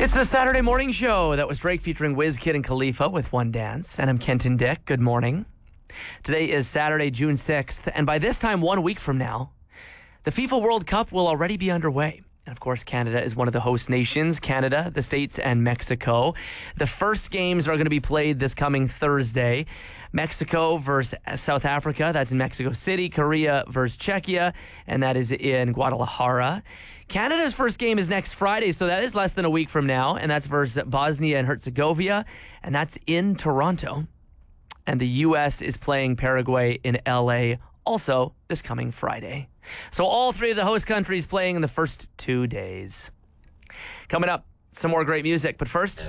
It's the Saturday morning show. That was Drake featuring WizKid and Khalifa with One Dance. And I'm Kenton Dick. Good morning. Today is Saturday, June 6th. And by this time, 1 week from now, the FIFA World Cup will already be underway. And of course, Canada is one of the host nations. Canada, the States, and Mexico. The first games are going to be played this coming Thursday. Mexico versus South Africa. That's in Mexico City. Korea versus Czechia. And that is in Guadalajara. Canada's first game is next Friday, so that is less than a week from now, and that's versus Bosnia and Herzegovina, and that's in Toronto. And the U.S. is playing Paraguay in L.A. also this coming Friday. So all three of the host countries playing in the first 2 days. Coming up, some more great music, but first...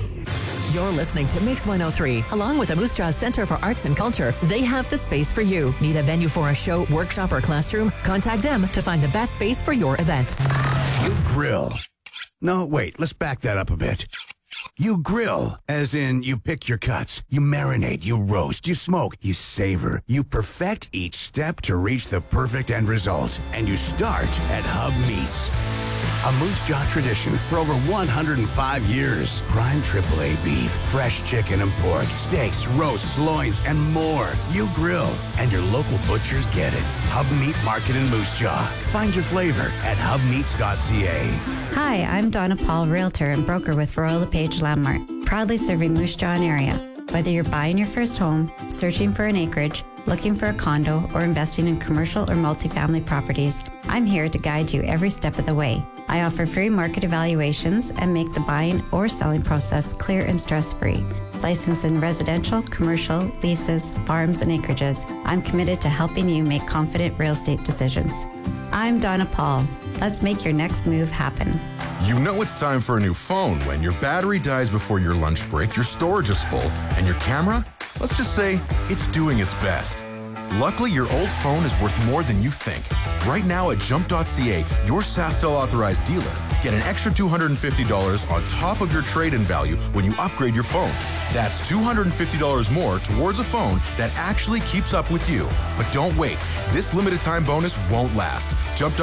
You're listening to Mix 103. Along with the Moose Jaw Center for Arts and Culture, they have the space for you. Need a venue for a show, workshop, or classroom? Contact them to find the best space for your event. You grill. No, wait, let's back that up a bit. You grill, as in you pick your cuts, you marinate, you roast, you smoke, you savor, you perfect each step to reach the perfect end result. And you start at Hub Meats. A Moose Jaw tradition for over 105 years. Prime AAA beef, fresh chicken and pork, steaks, roasts, loins, and more. You grill, and your local butchers get it. Hub Meat Market in Moose Jaw. Find your flavor at hubmeats.ca. Hi, I'm Donna Paul, realtor and broker with Royal LePage Landmark, proudly serving Moose Jaw and area. Whether you're buying your first home, searching for an acreage, looking for a condo, or investing in commercial or multifamily properties, I'm here to guide you every step of the way. I offer free market evaluations and make the buying or selling process clear and stress-free. Licensed in residential, commercial, leases, farms, and acreages, I'm committed to helping you make confident real estate decisions. I'm Donna Paul. Let's make your next move happen. You know it's time for a new phone when your battery dies before your lunch break, your storage is full, and your camera, let's just say, it's doing its best. Luckily, your old phone is worth more than you think. Right now at Jump.ca, your SaskTel authorized dealer, get an extra $250 on top of your trade-in value when you upgrade your phone. That's $250 more towards a phone that actually keeps up with you. But don't wait. This limited time bonus won't last. Jump.ca